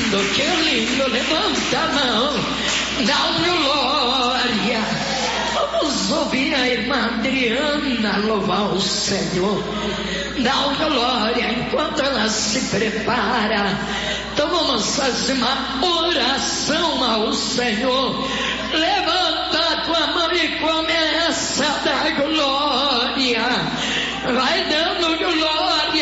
lindo, que lindo. Levanta a mão, dá um glória. Vamos ouvir a irmã Adriana louvar o Senhor. Dá uma glória enquanto ela se prepara. Então vamos fazer uma oração ao Senhor. Levanta a tua mão e começa a dar glória. Vai dando